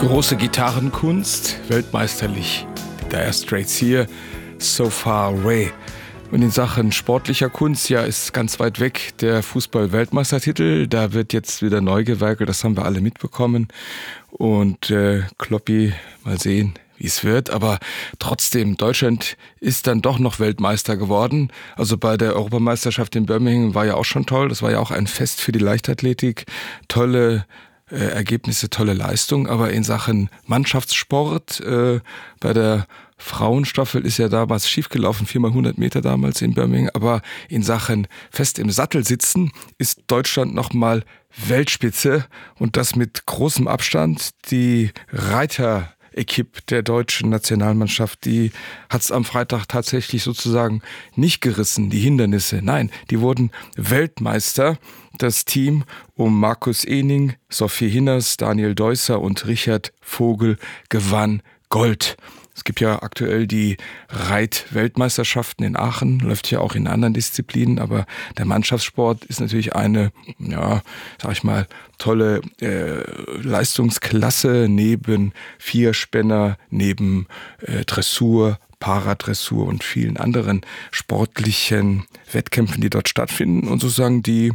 Große Gitarrenkunst, weltmeisterlich. Die Dire Straits hier, So Far Away. Und in Sachen sportlicher Kunst, ja, ist ganz weit weg der Fußball-Weltmeistertitel. Da wird jetzt wieder neu gewerkelt, das haben wir alle mitbekommen. Und Kloppi, mal sehen, wie es wird. Aber trotzdem, Deutschland ist dann doch noch Weltmeister geworden. Also bei der Europameisterschaft in Birmingham war ja auch schon toll. Das war ja auch ein Fest für die Leichtathletik. Tolle Ergebnisse, tolle Leistung. Aber in Sachen Mannschaftssport, bei der Frauenstaffel ist ja damals schiefgelaufen, 4x100 Meter damals in Birmingham. Aber in Sachen fest im Sattel sitzen ist Deutschland nochmal Weltspitze. Und das mit großem Abstand. Die Reiter-Equipe der deutschen Nationalmannschaft, die hat's am Freitag tatsächlich sozusagen nicht gerissen, die Hindernisse. Nein, die wurden Weltmeister. Das Team um Markus Ehning, Sophie Hinners, Daniel Deusser und Richard Vogel gewann Gold. Es gibt ja aktuell die Reit-Weltmeisterschaften in Aachen, läuft ja auch in anderen Disziplinen, aber der Mannschaftssport ist natürlich eine, ja, sag ich mal, tolle Leistungsklasse neben Vierspänner, neben Dressur, Paradressur und vielen anderen sportlichen Wettkämpfen, die dort stattfinden und sozusagen die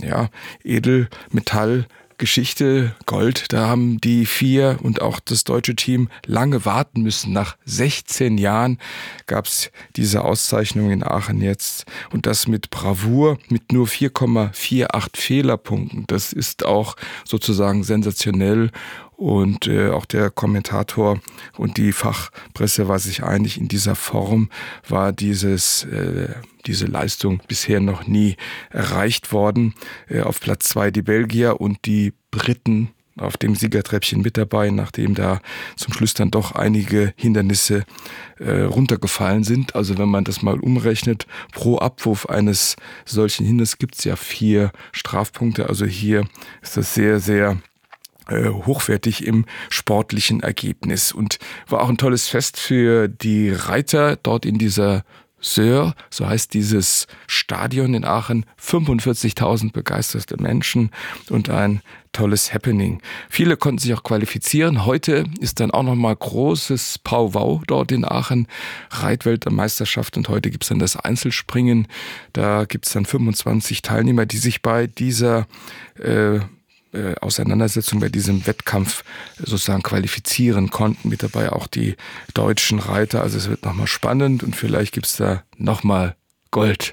Edelmetallgeschichte, Gold, da haben die vier und auch das deutsche Team lange warten müssen. Nach 16 Jahren gab's diese Auszeichnung in Aachen jetzt und das mit Bravour, mit nur 4,48 Fehlerpunkten. Das ist auch sozusagen sensationell. Und auch der Kommentator und die Fachpresse war sich einig, in dieser Form war diese Leistung bisher noch nie erreicht worden. Auf Platz 2 die Belgier und die Briten auf dem Siegertreppchen mit dabei, nachdem da zum Schluss dann doch einige Hindernisse runtergefallen sind. Also wenn man das mal umrechnet, pro Abwurf eines solchen Hindernisses gibt es ja 4 Strafpunkte. Also hier ist das sehr, sehr hochwertig im sportlichen Ergebnis und war auch ein tolles Fest für die Reiter dort in dieser Söhr, so heißt dieses Stadion in Aachen, 45.000 begeisterte Menschen und ein tolles Happening. Viele konnten sich auch qualifizieren. Heute ist dann auch nochmal großes Powwow dort in Aachen, Reitweltmeisterschaft und heute gibt's dann das Einzelspringen. Da gibt's dann 25 Teilnehmer, die sich bei dieser Auseinandersetzung bei diesem Wettkampf sozusagen qualifizieren konnten. Mit dabei auch die deutschen Reiter. Also es wird nochmal spannend und vielleicht gibt's da nochmal Gold.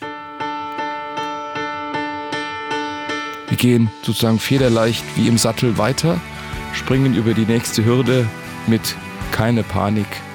Wir gehen sozusagen federleicht wie im Sattel weiter, springen über die nächste Hürde mit keine Panik,